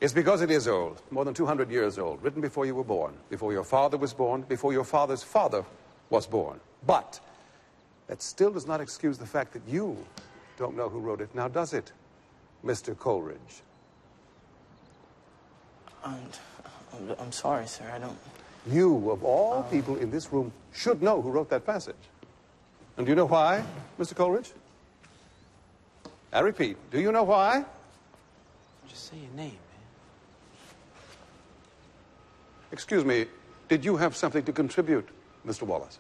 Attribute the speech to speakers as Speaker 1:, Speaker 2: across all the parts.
Speaker 1: It's because it is old, more than 200 years old, written before you were born, before your father was born, before your father's father was born. But that still does not excuse the fact that you don't know who wrote it. Now, does it, Mr. Coleridge?
Speaker 2: I'm sorry, sir. I don't...
Speaker 1: You, of all people in this room, should know who wrote that passage. And do you know why, Mr. Coleridge? I repeat, do you know why?
Speaker 2: Just say your name, man.
Speaker 1: Excuse me, did you have something to contribute, Mr. Wallace?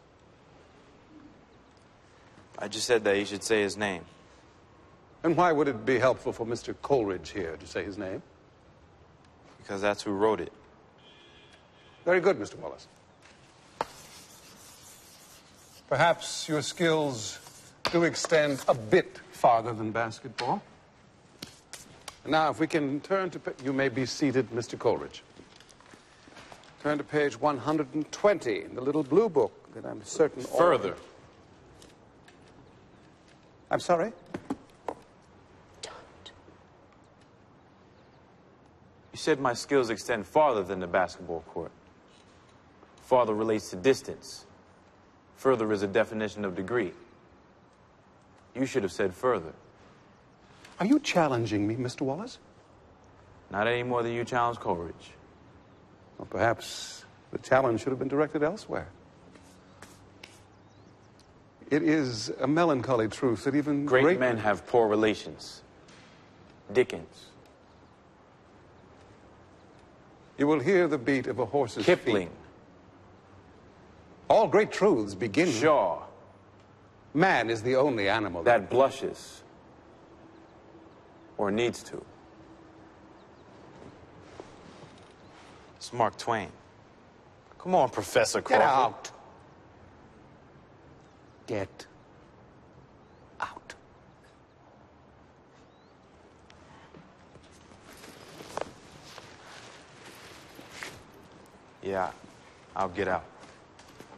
Speaker 3: I just said that he should say his name.
Speaker 1: And why would it be helpful for Mr. Coleridge here to say his name?
Speaker 3: Because that's who wrote it.
Speaker 1: Very good, Mr. Wallace. Perhaps your skills do extend a bit farther than basketball. Now, if we can turn to... You may be seated, Mr. Coleridge. Turn to page 120 in the little blue book that I'm certain...
Speaker 3: Further.
Speaker 1: I'm sorry?
Speaker 3: You said my skills extend farther than the basketball court. Farther relates to distance. Further is a definition of degree. You should have said further.
Speaker 1: Are you challenging me, Mr. Wallace?
Speaker 3: Not any more than you challenged Coleridge.
Speaker 1: Well, perhaps the challenge should have been directed elsewhere. It is a melancholy truth that even
Speaker 3: great men have poor relations. Dickens.
Speaker 1: You will hear the beat of a horse's
Speaker 3: Kipling.
Speaker 1: feet. All great truths begin...
Speaker 3: Shaw.
Speaker 1: Man is the only animal
Speaker 3: that blushes. Or needs to. It's Mark Twain. Come on, Professor Crawford.
Speaker 1: Get out. Get out.
Speaker 3: Yeah, I'll get out.